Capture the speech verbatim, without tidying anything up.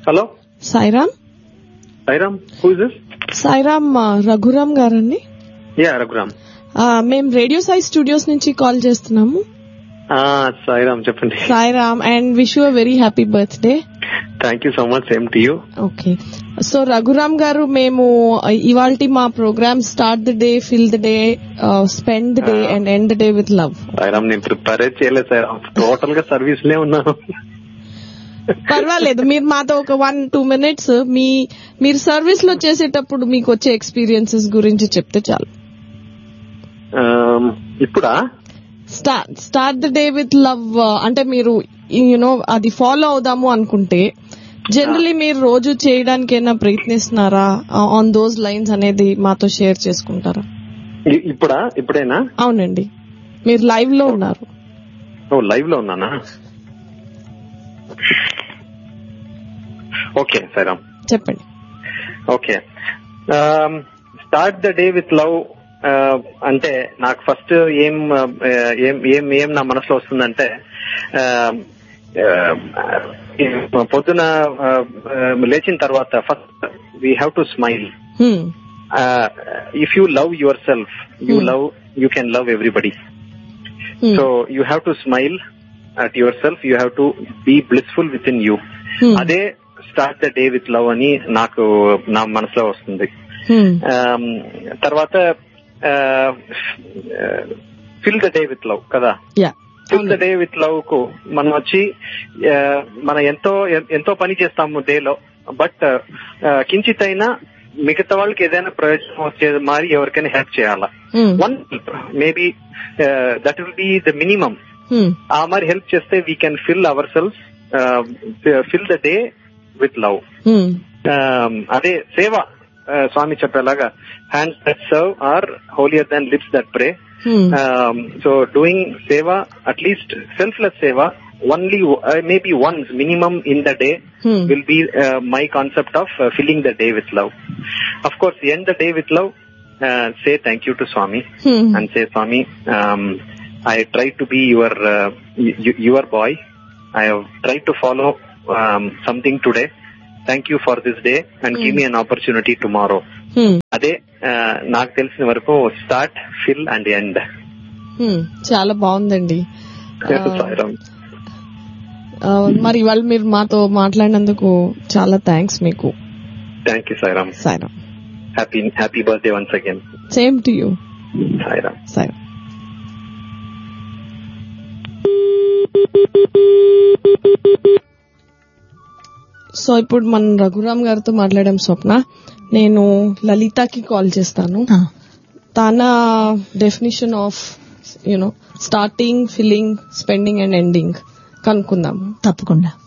Hello Sairam. Sairam, who is this? Sairam Raghuram గారండి. Yeah Raghuram. మేము radio Sai studios నుంచి కాల్ చేస్తున్నాము. సాయిరామ్ చెప్పండి. Sairam and wish you a very happy birthday. Thank you so much, same to you. Okay, so Raghuram గారు, మేము ఇవాల్టి మా programme start the day, fill the day, spend the day and end the day with love. Sairam, నేను prepare చేయలేదు Sairam, total గా service లే ఉన్నాను. పర్వాలేదు, మీరు మాతో ఒక వన్ టూ మినిట్స్ మీ మీరు సర్వీస్ లో చేసేటప్పుడు మీకు వచ్చే ఎక్స్పీరియన్సెస్ గురించి చెప్తే చాలు. ఇప్పుడా? Start start the day with love అంటే మీరు యూనో అది ఫాలో అవుదాము అనుకుంటే జనరలీ మీరు రోజు చేయడానికైనా ప్రయత్నిస్తున్నారా ఆన్ దోస్ లైన్స్ అనేది మాతో షేర్ చేసుకుంటారా? ఇప్పుడా? ఇప్పుడైనా? అవునండి, మీరు లైవ్ లో ఉన్నారు. ఓ, లైవ్ లో ఉన్నానా? ఓకే సాయిరామ్, చెప్పండి. Okay, start the day with love అంటే నాకు ఫస్ట్ ఏం ఏం ఏం నా మనసులో వస్తుందంటే, పొద్దున లేచిన తర్వాత first we have to smile. If you love your self, you love you can love everybody. So you have to smile at your self, you have to be blissful with in you. అదే start the day with love అని నాకు నా మనసులో వస్తుంది. తర్వాత fill the day with love కదా. Fill the day with love కు మనం వచ్చి మనం ఎంతో ఎంతో పని చేస్తాము డేలో, బట్ కించిత్ అయినా మిగతా వాళ్ళకి ఏదైనా ప్రయోజనం వచ్చేది మరి ఎవరికైనా హెల్ప్ చేయాలా. One maybe that will be the minimum. ఆ మరి హెల్ప్ చేస్తే we can fill our self, fill the day with love. అదే సేవ, స్వామి చెప్పేలాగా hands that serve are holier than lips that pray. So doing సేవ, అట్లీస్ట్ సెల్ఫ్లెస్ సేవ, only uh, maybe once minimum in the day hmm. will be uh, my concept of uh, filling the day with love. Of course, end the day with love, uh, say thank you to Swami hmm. and say, Swami, um, I try to be your uh, y- your boy. I have tried to follow um, something today. Thank you for this day and hmm. give me an opportunity tomorrow. అదే నాకు తెలిసిన వరకు start, fill and end. చాలా బాగుందండి. మరి ఇవాళ మీరు మాతో మాట్లాడినందుకు చాలా థ్యాంక్స్ మీకు. Thank you Sairam. Sairam, happy happy birthday once again. Same to you. Sairam. Sairam. So ఇప్పుడు మనం రఘురామ్ గారితో మాట్లాడాం. స్వప్న, నేను లలితకి కాల్ చేస్తాను. తన definition of you know starting, filling, spending and ending కనుక్కుందాము. తప్పకుండా.